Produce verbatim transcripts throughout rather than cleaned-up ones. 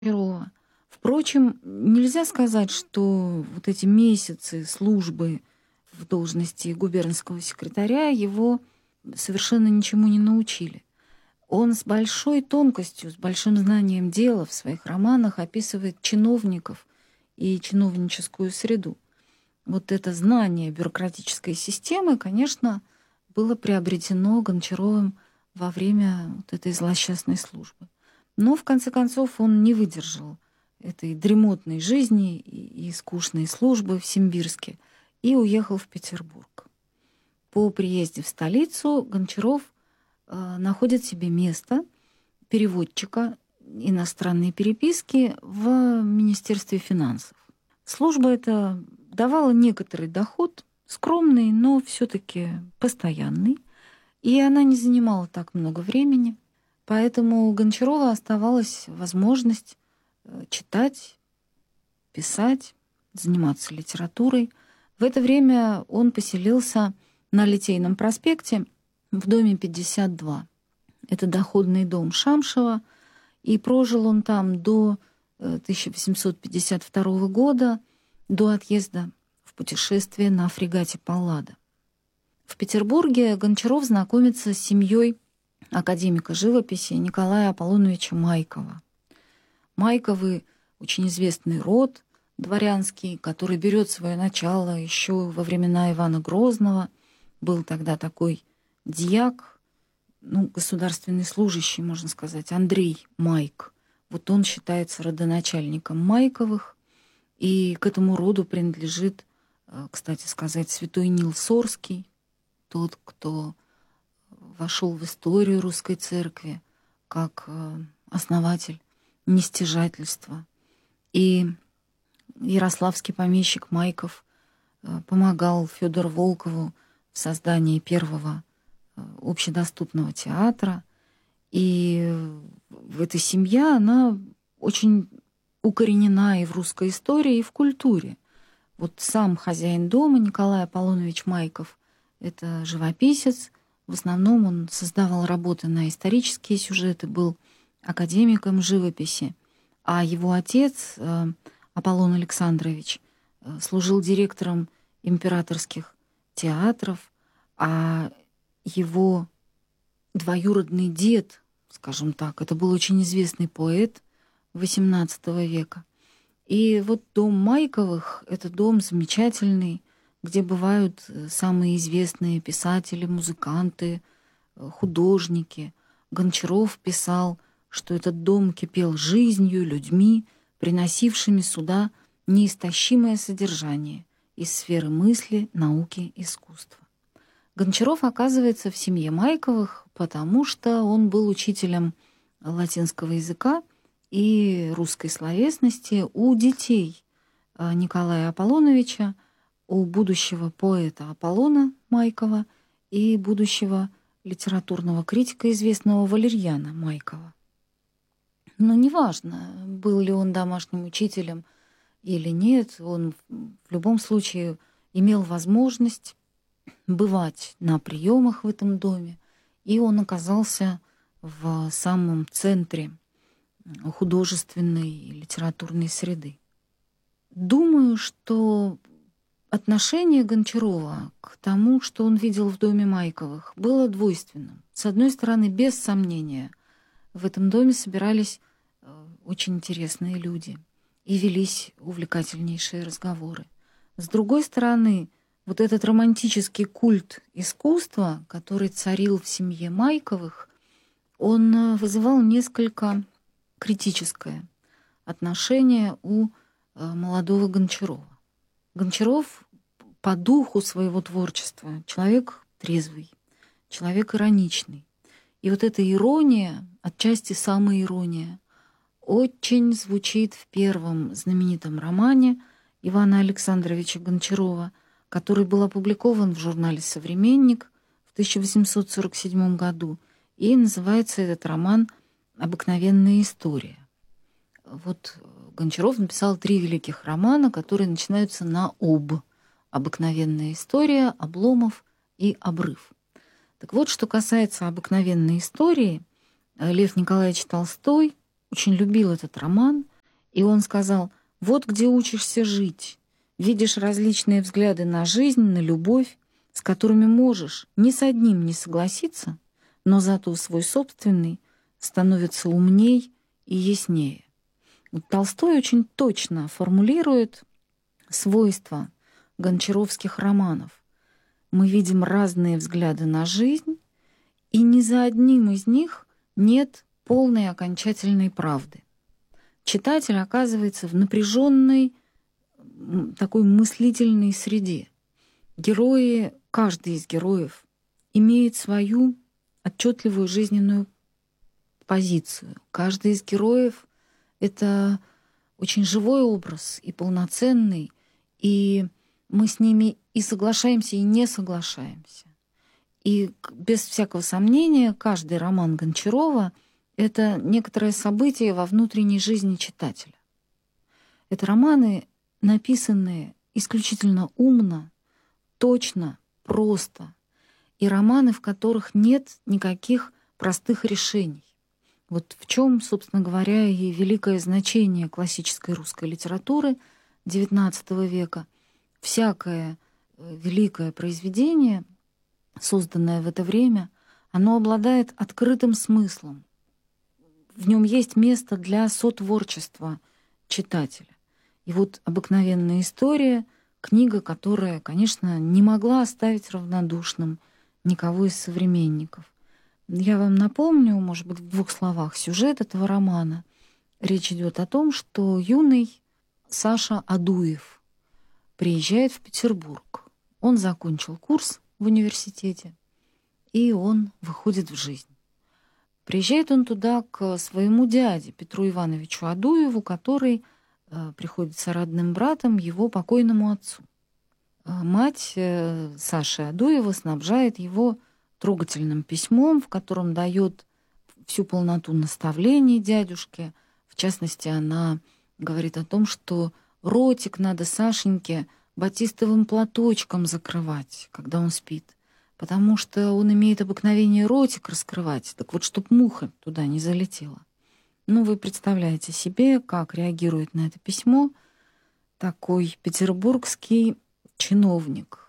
Гончарова. Впрочем, нельзя сказать, что вот эти месяцы службы в должности губернского секретаря его совершенно ничему не научили. Он с большой тонкостью, с большим знанием дела в своих романах описывает чиновников и чиновническую среду. Вот это знание бюрократической системы, конечно, было приобретено Гончаровым во время вот этой злосчастной службы. Но, в конце концов, он не выдержал этой дремотной жизни и, и скучной службы в Симбирске и уехал в Петербург. По приезде в столицу Гончаров э, находит себе место переводчика иностранной переписки в Министерстве финансов. Служба эта давала некоторый доход, скромный, но все-таки постоянный, и она не занимала так много времени. Поэтому у Гончарова оставалась возможность читать, писать, заниматься литературой. В это время он поселился на Литейном проспекте в доме пятьдесят два. Это доходный дом Шамшева, и прожил он там до тысяча восемьсот пятьдесят второго года, до отъезда в путешествие на фрегате «Паллада». В Петербурге Гончаров знакомится с семьей академика живописи Николая Аполлоновича Майкова. Майковы — очень известный род дворянский, который берет свое начало еще во времена Ивана Грозного. Был тогда такой дьяк, ну, государственный служащий, можно сказать, Андрей Майк. Вот он считается родоначальником Майковых, и к этому роду принадлежит, кстати сказать, святой Нил Сорский, тот, кто вошел в историю русской церкви как основатель нестяжательства. И ярославский помещик Майков помогал Федору Волкову в создании первого общедоступного театра. И в этой семье она очень укоренена и в русской истории, и в культуре. Вот сам хозяин дома Николай Аполлонович Майков — это живописец. В основном он создавал работы на исторические сюжеты, был академиком живописи. А его отец, Аполлон Александрович, служил директором императорских театров, а его двоюродный дед, скажем так, это был очень известный поэт восемнадцатого века. И вот дом Майковых — это дом замечательный, где бывают самые известные писатели, музыканты, художники. Гончаров писал, что этот дом кипел жизнью, людьми, приносившими сюда неистощимое содержание из сферы мысли, науки, искусства. Гончаров оказывается в семье Майковых, потому что он был учителем латинского языка и русской словесности у детей Николая Аполлоновича, у будущего поэта Аполлона Майкова и будущего литературного критика, известного Валерьяна Майкова. Но неважно, был ли он домашним учителем или нет, он в любом случае имел возможность бывать на приемах в этом доме, и он оказался в самом центре художественной и литературной среды. Думаю, что отношение Гончарова к тому, что он видел в доме Майковых, было двойственным. С одной стороны, без сомнения, в этом доме собирались очень интересные люди и велись увлекательнейшие разговоры. С другой стороны, вот этот романтический культ искусства, который царил в семье Майковых, он вызывал несколько критическое отношение у молодого Гончарова. Гончаров по духу своего творчества человек трезвый, человек ироничный. И вот эта ирония, отчасти самоирония, очень звучит в первом знаменитом романе Ивана Александровича Гончарова, который был опубликован в журнале «Современник» в тысяча восемьсот сорок седьмом году. И называется этот роман «Обыкновенная история». Вот Гончаров написал три великих романа, которые начинаются на «об». «Обыкновенная история», «Обломов» и «Обрыв». Так вот, что касается «Обыкновенной истории», Лев Николаевич Толстой очень любил этот роман И он сказал: «Вот где учишься жить, видишь различные взгляды на жизнь, на любовь, с которыми можешь ни с одним не согласиться, но зато свой собственный становится умней и яснее». Вот Толстой очень точно формулирует свойства гончаровских романов. Мы видим разные взгляды на жизнь, и ни за одним из них нет полной окончательной правды. Читатель оказывается в напряженной такой мыслительной среде. Герои, каждый из героев имеет свою отчетливую жизненную позицию. Каждый из героев — это очень живой образ и полноценный, и мы с ними и соглашаемся, и не соглашаемся. И без всякого сомнения каждый роман Гончарова — это некоторое событие во внутренней жизни читателя. Это романы, написанные исключительно умно, точно, просто, и романы, в которых нет никаких простых решений. Вот в чем, собственно говоря, и великое значение классической русской литературы девятнадцатого века. Всякое великое произведение, созданное в это время, оно обладает открытым смыслом. В нем есть место для сотворчества читателя. И вот «Обыкновенная история» — книга, которая, конечно, не могла оставить равнодушным никого из современников. Я вам напомню, может быть, в двух словах, сюжет этого романа. Речь идет о том, что юный Саша Адуев приезжает в Петербург. Он закончил курс в университете, и он выходит в жизнь. Приезжает он туда к своему дяде Петру Ивановичу Адуеву, который э, приходится родным братом его покойному отцу. Э, мать э, Саши Адуева снабжает его трогательным письмом, в котором дает всю полноту наставлений дядюшке. В частности, она говорит о том, что ротик надо Сашеньке батистовым платочком закрывать, когда он спит, потому что он имеет обыкновение ротик раскрывать, так вот, чтоб муха туда не залетела. Ну, вы представляете себе, как реагирует на это письмо такой петербургский чиновник,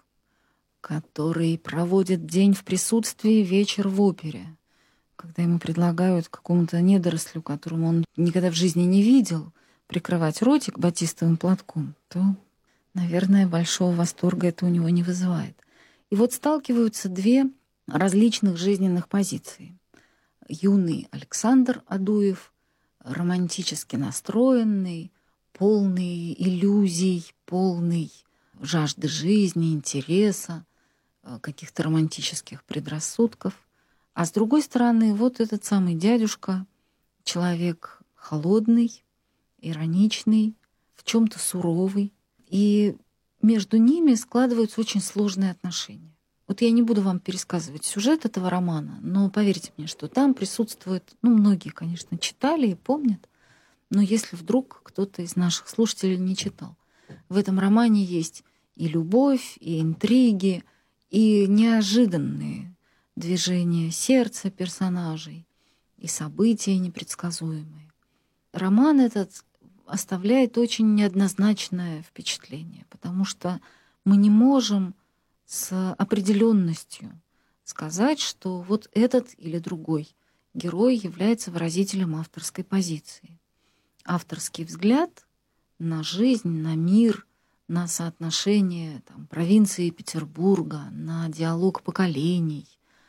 который проводит день в присутствии, вечер в опере. Когда ему предлагают какому-то недорослю, которому он никогда в жизни не видел, прикрывать ротик батистовым платком, то, наверное, большого восторга это у него не вызывает. И вот сталкиваются две различных жизненных позиции. Юный Александр Адуев, романтически настроенный, полный иллюзий, полный жажды жизни, интереса, каких-то романтических предрассудков. А с другой стороны, вот этот самый дядюшка, человек холодный, ироничный, в чем-то суровый. И между ними складываются очень сложные отношения. Вот я не буду вам пересказывать сюжет этого романа, но поверьте мне, что там присутствует, ну, многие, конечно, читали и помнят, но если вдруг кто-то из наших слушателей не читал, в этом романе есть и любовь, и интриги, и неожиданные движения сердца персонажей, и события непредсказуемые. Роман этот оставляет очень неоднозначное впечатление, потому что мы не можем с определенностью сказать, что вот этот или другой герой является выразителем авторской позиции. Авторский взгляд на жизнь, на мир, на соотношение там, провинции и Петербурга, на диалог поколений,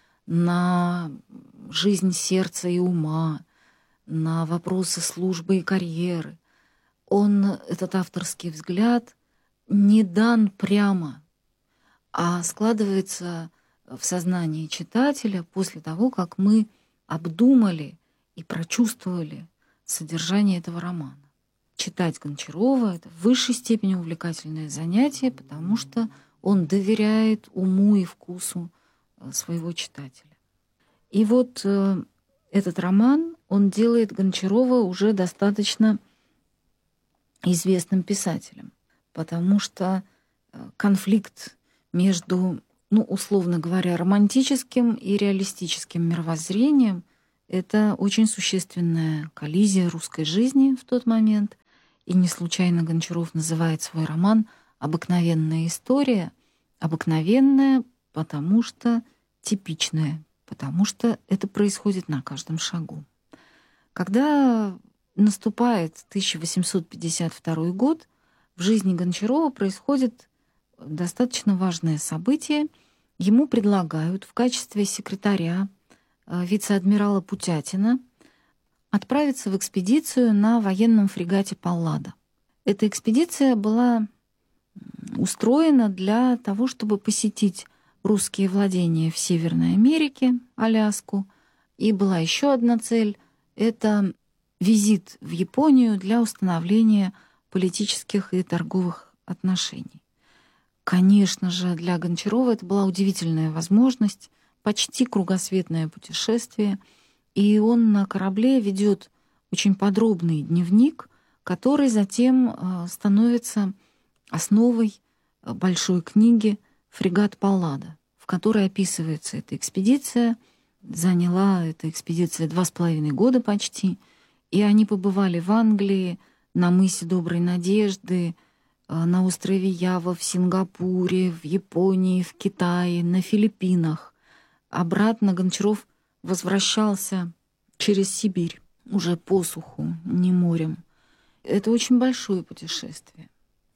на жизнь сердца и ума, на вопросы службы и карьеры. Он, этот авторский взгляд, не дан прямо, а складывается в сознании читателя после того, как мы обдумали и прочувствовали содержание этого романа. Читать Гончарова — это в высшей степени увлекательное занятие, потому что он доверяет уму и вкусу своего читателя. И вот э, этот роман, он делает Гончарова уже достаточно известным писателем, потому что конфликт между, ну, условно говоря, романтическим и реалистическим мировоззрением — это очень существенная коллизия русской жизни в тот момент. И не случайно Гончаров называет свой роман «Обыкновенная история». Обыкновенная, потому что типичная, потому что это происходит на каждом шагу. Когда наступает тысяча восемьсот пятьдесят второй год, в жизни Гончарова происходит достаточно важное событие. Ему предлагают в качестве секретаря вице-адмирала Путятина отправиться в экспедицию на военном фрегате «Паллада». Эта экспедиция была устроена для того, чтобы посетить русские владения в Северной Америке, Аляску. И была еще одна цель — это визит в Японию для установления политических и торговых отношений. Конечно же, для Гончарова это была удивительная возможность, почти кругосветное путешествие. И он на корабле ведет очень подробный дневник, который затем становится основой большой книги «Фрегат Паллада», в которой описывается эта экспедиция. Заняла эта экспедиция два с половиной года почти. И они побывали в Англии, на мысе Доброй Надежды, на острове Ява, в Сингапуре, в Японии, в Китае, на Филиппинах. Обратно Гончаров возвращался через Сибирь, уже по суху, не морем. Это очень большое путешествие.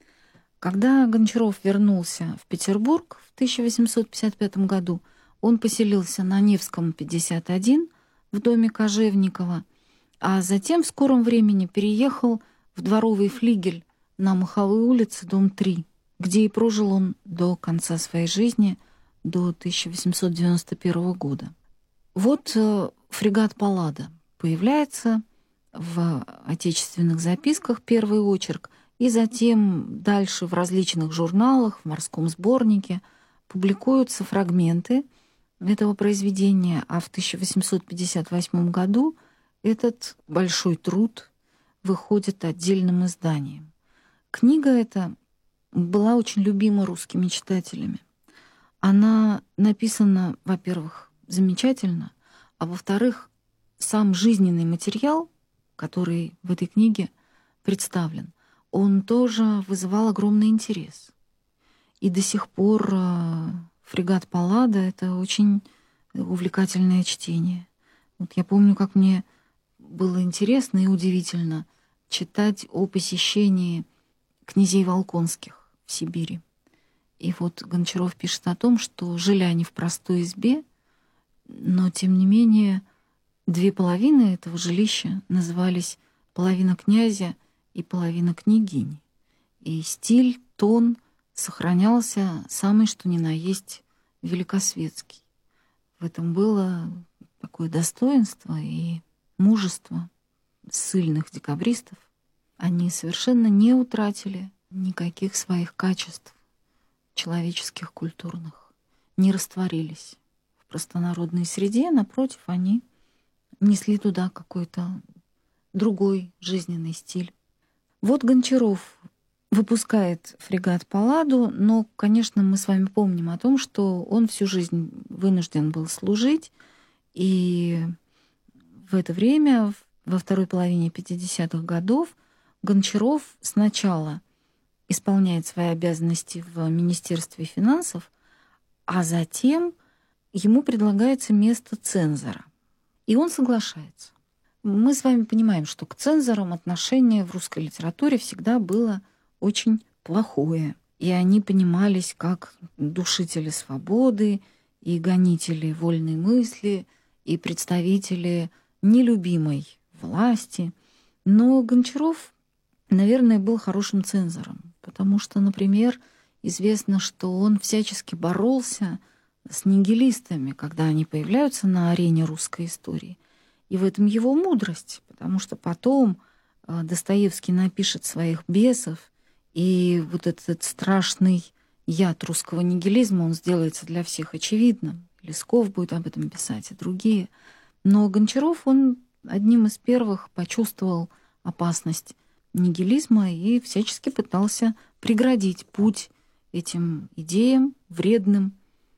Когда Гончаров вернулся в Петербург в тысяча восемьсот пятьдесят пятом году, он поселился на Невском, пятьдесят один, в доме Кожевникова, а затем в скором времени переехал в дворовый флигель на Маховой улице, дом три, где и прожил он до конца своей жизни, до тысяча восемьсот девяносто первого года. Вот э, фрегат «Паллада» появляется в отечественных записках, первый очерк, и затем дальше в различных журналах, в морском сборнике публикуются фрагменты этого произведения, а в тысяча восемьсот пятьдесят восьмом году этот большой труд выходит отдельным изданием. Книга эта была очень любима русскими читателями. Она написана, во-первых, замечательно, а во-вторых, сам жизненный материал, который в этой книге представлен, он тоже вызывал огромный интерес. И до сих пор «Фрегат Паллада» — это очень увлекательное чтение. Вот я помню, как мне было интересно и удивительно читать о посещении князей Волконских в Сибири. И вот Гончаров пишет о том, что жили они в простой избе, но, тем не менее, две половины этого жилища назывались половина князя и половина княгини. И стиль, тон сохранялся самый что ни на есть великосветский. В этом было такое достоинство и мужество ссыльных декабристов. Они совершенно не утратили никаких своих качеств человеческих, культурных, не растворились в простонародной среде, напротив, они несли туда какой-то другой жизненный стиль. Вот Гончаров выпускает «Фрегат Палладу», но, конечно, мы с вами помним о том, что он всю жизнь вынужден был служить, и в это время, во второй половине пятидесятых годов, Гончаров сначала исполняет свои обязанности в Министерстве финансов, а затем ему предлагается место цензора. И он соглашается. Мы с вами понимаем, что к цензорам отношение в русской литературе всегда было очень плохое. И они понимались как душители свободы и гонители вольной мысли, и представители нелюбимой власти. Но Гончаров, наверное, был хорошим цензором, потому что, например, известно, что он всячески боролся с нигилистами, когда они появляются на арене русской истории. И в этом его мудрость, потому что потом Достоевский напишет своих «Бесов», и вот этот страшный яд русского нигилизма, он сделается для всех очевидным. Лесков будет об этом писать, и другие. Но Гончаров, он одним из первых почувствовал опасность нигилизма и всячески пытался преградить путь этим идеям вредным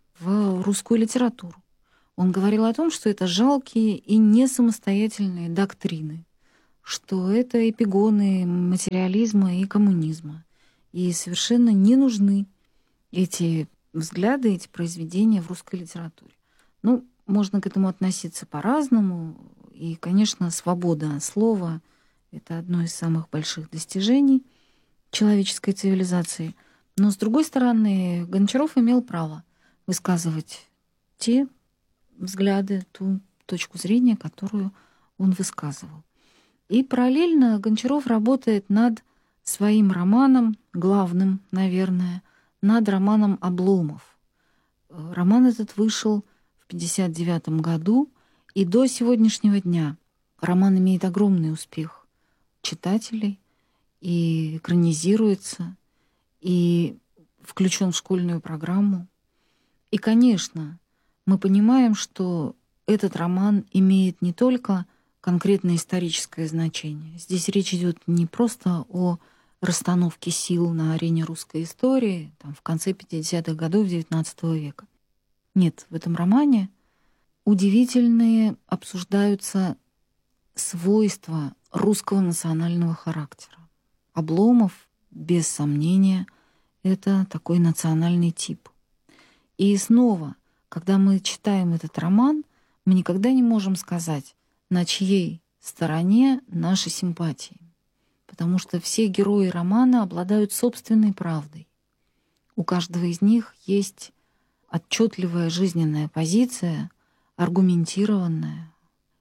в русскую литературу. Он говорил о том, что это жалкие и не самостоятельные доктрины, что это эпигоны материализма и коммунизма. И совершенно не нужны эти взгляды, эти произведения в русской литературе. Ну, можно к этому относиться по-разному. И, конечно, свобода слова — это одно из самых больших достижений человеческой цивилизации. Но, с другой стороны, Гончаров имел право высказывать те взгляды, ту точку зрения, которую он высказывал. И параллельно Гончаров работает над своим романом, главным, наверное, над романом «Обломов». Роман этот вышел в пятьдесят девятом году, и до сегодняшнего дня роман имеет огромный успех читателей и экранизируется, и включен в школьную программу. И, конечно, мы понимаем, что этот роман имеет не только конкретное историческое значение. Здесь речь идет не просто о расстановке сил на арене русской истории там, в конце пятидесятых годов девятнадцатого века. Нет, в этом романе удивительные обсуждаются свойства русского национального характера. Обломов, без сомнения, это такой национальный тип. И снова, когда мы читаем этот роман, мы никогда не можем сказать, на чьей стороне наши симпатии. Потому что все герои романа обладают собственной правдой. У каждого из них есть отчетливая жизненная позиция, аргументированная.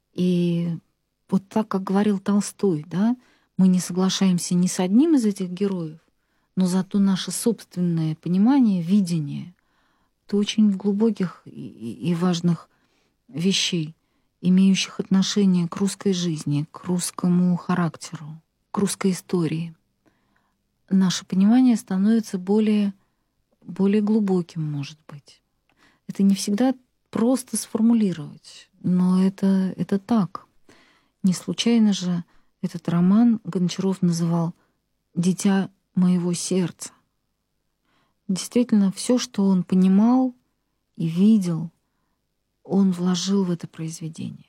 И вот так, как говорил Толстой, да, мы не соглашаемся ни с одним из этих героев, но зато наше собственное понимание, видение — это очень глубоких и важных вещей, имеющих отношение к русской жизни, к русскому характеру, к русской истории. Наше понимание становится более, более глубоким, может быть. Это не всегда просто сформулировать, но это, это так. Не случайно же этот роман Гончаров называл «Дитя моего сердца». Действительно, все, что он понимал и видел, он вложил в это произведение.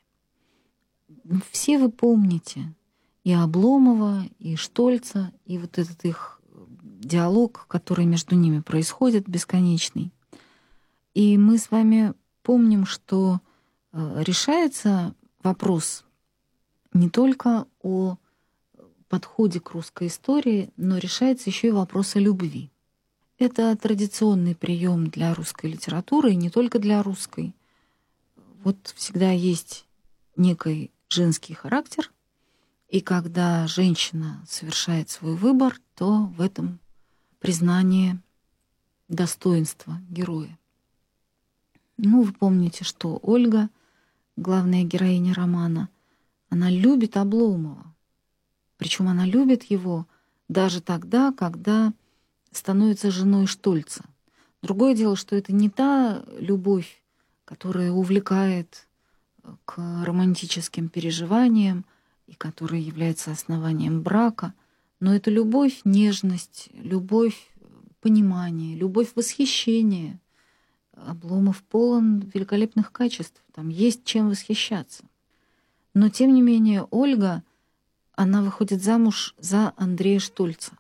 Все вы помните и Обломова, и Штольца, и вот этот их диалог, который между ними происходит, бесконечный. И мы с вами помним, что решается вопрос не только о подходе к русской истории, но решается еще и вопрос о любви. Это традиционный прием для русской литературы, и не только для русской. Вот всегда есть некий женский характер, и когда женщина совершает свой выбор, то в этом признание достоинства героя. Ну, вы помните, что Ольга, главная героиня романа, она любит Обломова. Причем она любит его даже тогда, когда становится женой Штольца. Другое дело, что это не та любовь, которая увлекает к романтическим переживаниям и которая является основанием брака, но это любовь, нежность, любовь, понимание, любовь, восхищение. Обломов полон великолепных качеств, там есть чем восхищаться. Но, тем не менее, Ольга, она выходит замуж за Андрея Штольца.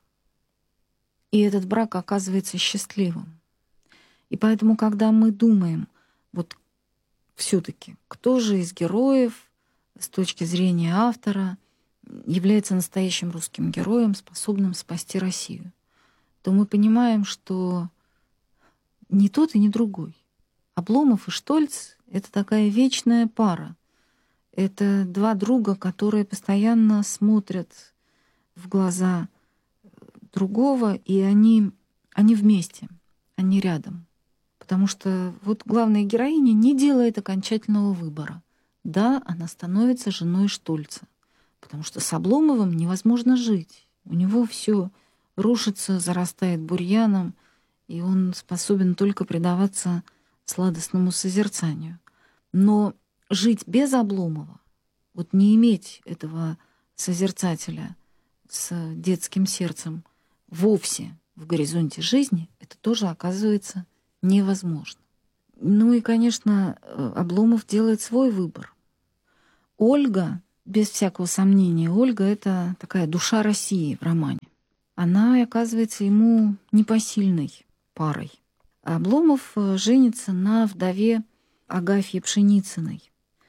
И этот брак оказывается счастливым. И поэтому, когда мы думаем, вот все-таки, кто же из героев с точки зрения автора является настоящим русским героем, способным спасти Россию, то мы понимаем, что ни тот и ни другой. Обломов и Штольц — это такая вечная пара. Это два друга, которые постоянно смотрят в глаза другого, и они, они вместе, они рядом. Потому что вот главная героиня не делает окончательного выбора. Да, она становится женой Штольца, потому что с Обломовым невозможно жить. У него все рушится, зарастает бурьяном, и он способен только предаваться сладостному созерцанию. Но жить без Обломова, вот не иметь этого созерцателя с детским сердцем вовсе в горизонте жизни, это тоже оказывается невозможно. Ну и, конечно, Обломов делает свой выбор. Ольга без всякого сомнения, Ольга — это такая душа России в романе. Она оказывается ему непосильной парой. Обломов женится на вдове Агафье Пшеницыной.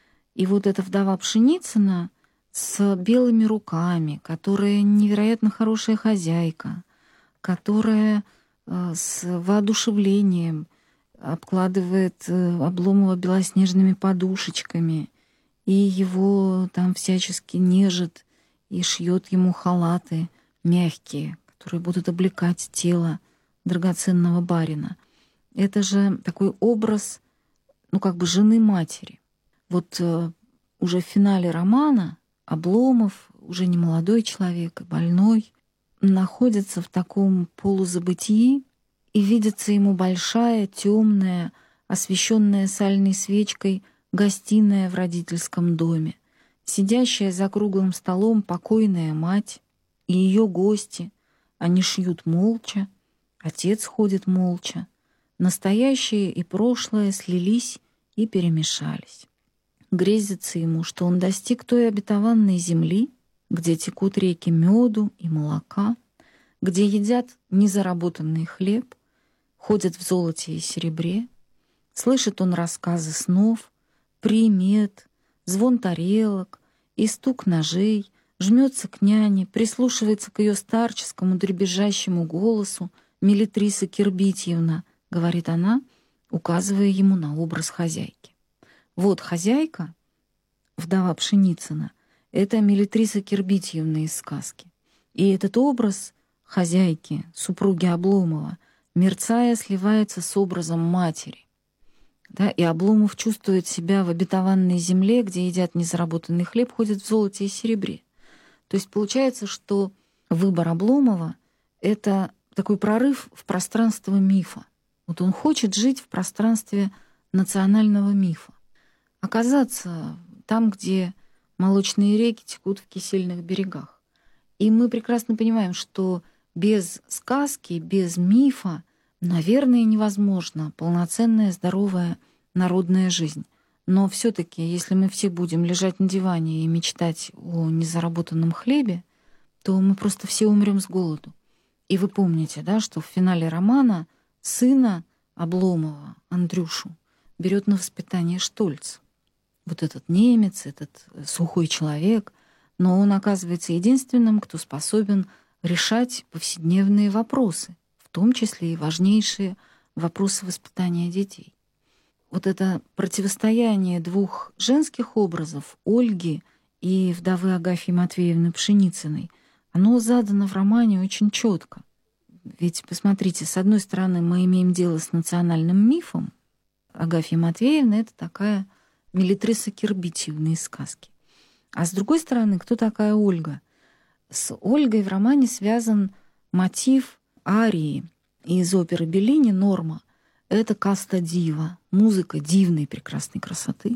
И вот эта вдова Пшеницына с белыми руками, которая невероятно хорошая хозяйка, которая с воодушевлением обкладывает Обломова белоснежными подушечками и его там всячески нежит и шьет ему халаты мягкие, которые будут облекать тело драгоценного барина. Это же такой образ, ну, как бы жены-матери. Вот э, уже в финале романа Обломов, уже не молодой человек, больной, находится в таком полузабытии, и видится ему большая, темная, освещенная сальной свечкой гостиная в родительском доме, сидящая за круглым столом покойная мать и ее гости. Они шьют молча, отец ходит молча. Настоящее и прошлое слились и перемешались. Грезится ему, что он достиг той обетованной земли, где текут реки меду и молока, где едят незаработанный хлеб, ходят в золоте и серебре. Слышит он рассказы снов, примет, звон тарелок и стук ножей, жмется к няне, прислушивается к ее старческому дребезжащему голосу. «Мелитриса Кирбитьевна», — говорит она, указывая ему на образ хозяйки. Вот хозяйка, вдова Пшеницына, это Мелитриса Кирбитьевна из сказки. И этот образ хозяйки, супруги Обломова, мерцая, сливается с образом матери. Да, и Обломов чувствует себя в обетованной земле, где едят незаработанный хлеб, ходят в золоте и серебре. То есть получается, что выбор Обломова — это такой прорыв в пространство мифа. Вот он хочет жить в пространстве национального мифа. Оказаться там, где молочные реки текут в кисельных берегах. И мы прекрасно понимаем, что без сказки, без мифа, наверное, невозможна полноценная, здоровая народная жизнь. Но все-таки, если мы все будем лежать на диване и мечтать о незаработанном хлебе, то мы просто все умрем с голоду. И вы помните, да, что в финале романа сына Обломова, Андрюшу, берет на воспитание Штольц. Вот этот немец, этот сухой человек, но он оказывается единственным, кто способен решать повседневные вопросы, в том числе и важнейшие вопросы воспитания детей. Вот это противостояние двух женских образов, Ольги и вдовы Агафьи Матвеевны Пшеницыной, оно задано в романе очень четко. Ведь, посмотрите, с одной стороны, мы имеем дело с национальным мифом. Агафья Матвеевна — это такая Мелитриса Кирбитьевна из сказки. А с другой стороны, кто такая Ольга? С Ольгой в романе связан мотив арии из оперы Беллини «Норма». Это каста дива, музыка дивной прекрасной красоты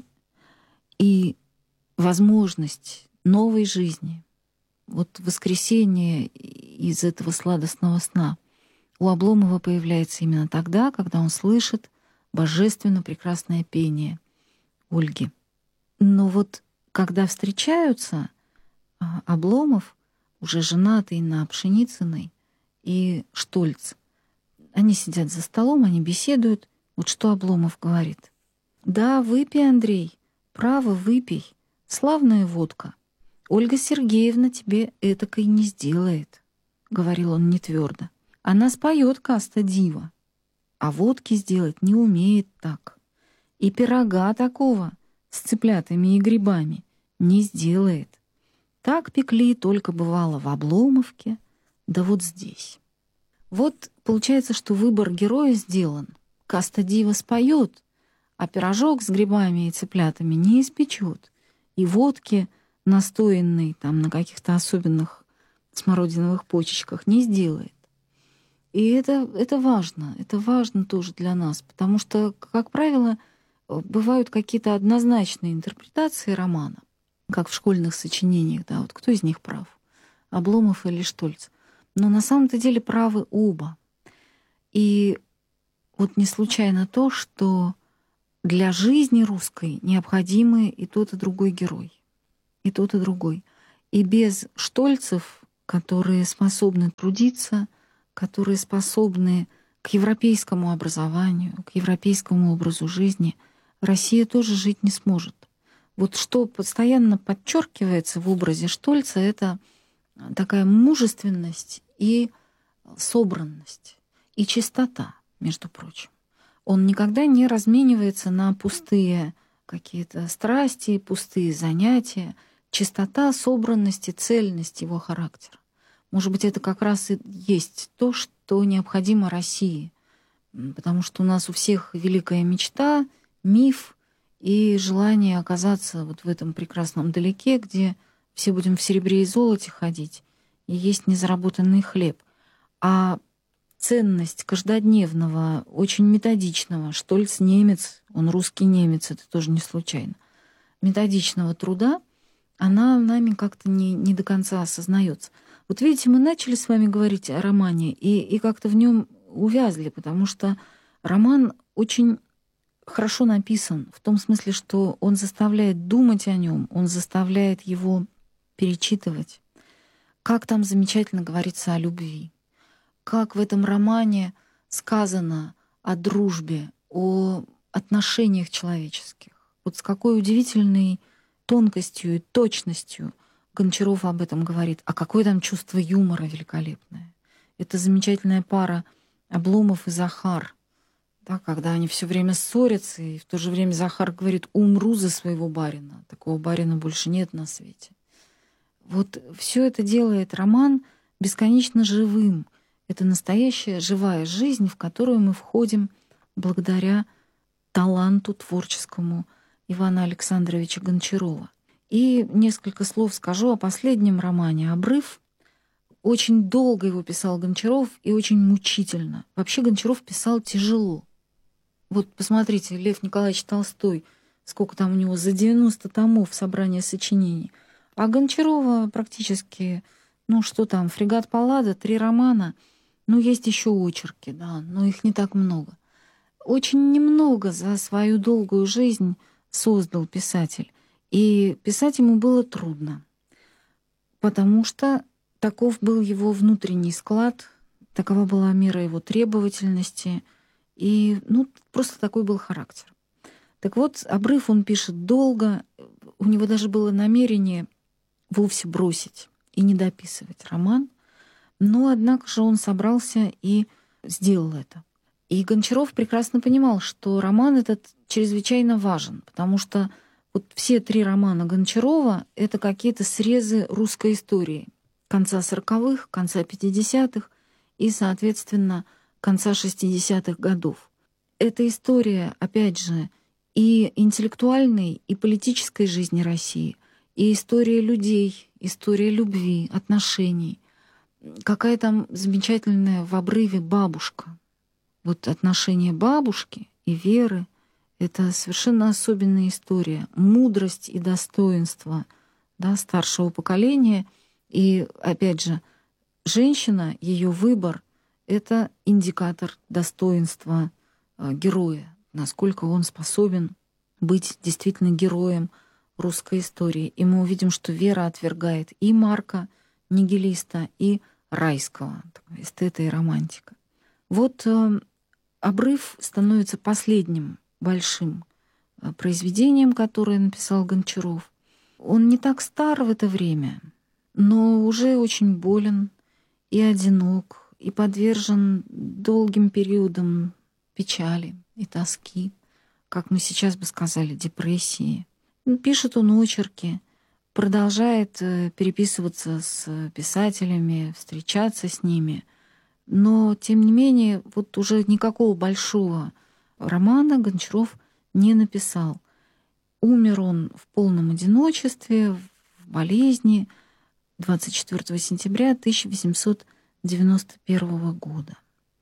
и возможность новой жизни. Вот воскресение из этого сладостного сна у Обломова появляется именно тогда, когда он слышит божественно прекрасное пение Ольги. Но вот когда встречаются Обломов, уже женатый на Пшеницыной, и Штольц, они сидят за столом, они беседуют. Вот что Обломов говорит. «Да, выпей, Андрей, право, выпей. Славная водка. Ольга Сергеевна тебе этакой не сделает», — говорил он нетвёрдо. «Она споет каста дива, а водки сделать не умеет так. И пирога такого с цыплятами и грибами не сделает. Так пекли только бывало в Обломовке, да вот здесь». Вот получается, что выбор героя сделан. Каста дива споет, а пирожок с грибами и цыплятами не испечет. И водки, настоянной там на каких-то особенных смородиновых почечках, не сделает. И это, это важно. Это важно тоже для нас, потому что, как правило, бывают какие-то однозначные интерпретации романа, как в школьных сочинениях. Да, вот кто из них прав? Обломов или Штольц? Но на самом-то деле правы оба. И вот не случайно то, что для жизни русской необходимы и тот, и другой герой. и тот, и другой. И без штольцев, которые способны трудиться, которые способны к европейскому образованию, к европейскому образу жизни, Россия тоже жить не сможет. Вот что постоянно подчеркивается в образе Штольца, это такая мужественность и собранность, и чистота, между прочим. Он никогда не разменивается на пустые какие-то страсти, пустые занятия. Чистота, собранность и цельность его характера. Может быть, это как раз и есть то, что необходимо России. Потому что у нас у всех великая мечта, миф и желание оказаться вот в этом прекрасном далеке, где все будем в серебре и золоте ходить и есть незаработанный хлеб. А ценность каждодневного, очень методичного, Штольц немец, он русский немец, это тоже не случайно, методичного труда, она нами как-то не, не до конца осознается. Вот видите, мы начали с вами говорить о романе и, и как-то в нем увязли, потому что роман очень хорошо написан, в том смысле, что он заставляет думать о нем, он заставляет его перечитывать. Как там замечательно говорится о любви. Как в этом романе сказано о дружбе, о отношениях человеческих. Вот с какой удивительной тонкостью и точностью Гончаров об этом говорит. А какое там чувство юмора великолепное. Это замечательная пара Обломов и Захар. Да, когда они все время ссорятся, и в то же время Захар говорит: «Умру за своего барина». Такого барина больше нет на свете. Вот все это делает роман бесконечно живым. Это настоящая живая жизнь, в которую мы входим благодаря таланту творческому Ивана Александровича Гончарова. И несколько слов скажу о последнем романе «Обрыв». Очень долго его писал Гончаров и очень мучительно. Вообще Гончаров писал тяжело. Вот посмотрите, Лев Николаевич Толстой, сколько там у него, за девяносто томов собрания сочинений. А Гончарова практически, ну что там, «Фрегат Паллада», три романа. Ну, есть еще очерки, да, но их не так много. Очень немного за свою долгую жизнь создал писатель. И писать ему было трудно, потому что таков был его внутренний склад, такова была мера его требовательности, и ну, просто такой был характер. Так вот, «Обрыв» он пишет долго, у него даже было намерение вовсе бросить и не дописывать роман, но, однако же, он собрался и сделал это. И Гончаров прекрасно понимал, что роман этот чрезвычайно важен, потому что вот все три романа Гончарова — это какие-то срезы русской истории конца сороковых, конца пятидесятых и, соответственно, конца шестидесятых годов. Это история, опять же, и интеллектуальной, и политической жизни России, и история людей, история любви, отношений. Какая там замечательная в «Обрыве» бабушка. Вот отношения бабушки и Веры — это совершенно особенная история. Мудрость и достоинство, да, старшего поколения. И, опять же, женщина, ее выбор — это индикатор достоинства э, героя, насколько он способен быть действительно героем русской истории. И мы увидим, что Вера отвергает и Марка, нигилиста, и Райского, эстета и романтика. Вот э, «Обрыв» становится последним большим э, произведением, которое написал Гончаров. Он не так стар в это время, но уже очень болен и одинок, и подвержен долгим периодам печали и тоски, как мы сейчас бы сказали, депрессии. Пишет он очерки, продолжает переписываться с писателями, встречаться с ними. Но, тем не менее, вот уже никакого большого романа Гончаров не написал. Умер он в полном одиночестве, в болезни двадцать четвёртого сентября тысяча восемьсот девяносто первого года.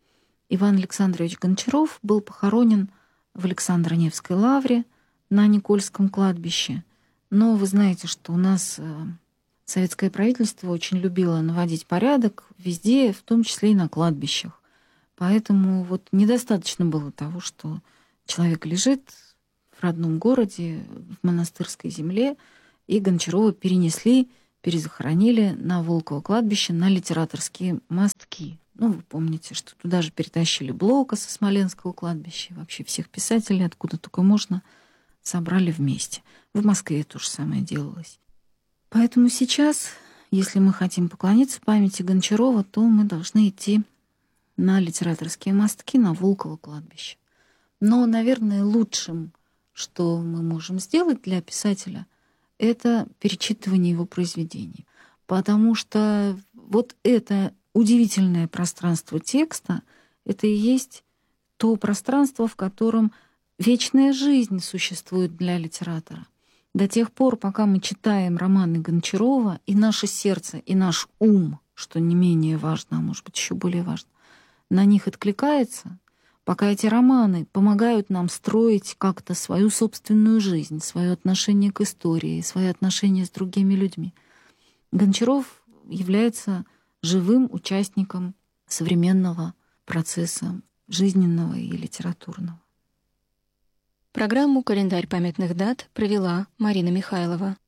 Иван Александрович Гончаров был похоронен в Александро-Невской лавре на Никольском кладбище. Но вы знаете, что у нас советское правительство очень любило наводить порядок везде, в том числе и на кладбищах. Поэтому вот недостаточно было того, что человек лежит в родном городе, в монастырской земле, и Гончарова перенесли, перезахоронили на Волково кладбище на Литераторские мостки. Ну, вы помните, что туда же перетащили Блока со Смоленского кладбища. Вообще всех писателей, откуда только можно, собрали вместе. В Москве то же самое делалось. Поэтому сейчас, если мы хотим поклониться памяти Гончарова, то мы должны идти на Литераторские мостки, на Волково кладбище. Но, наверное, лучшим, что мы можем сделать для писателя, это перечитывание его произведений. Потому что вот это удивительное пространство текста — это и есть то пространство, в котором вечная жизнь существует для литератора. До тех пор, пока мы читаем романы Гончарова, и наше сердце, и наш ум, что не менее важно, а может быть еще более важно, на них откликается, пока эти романы помогают нам строить как-то свою собственную жизнь, свое отношение к истории, свое отношение с другими людьми, Гончаров является живым участником современного процесса жизненного и литературного. Программу «Календарь памятных дат» провела Марина Михайлова.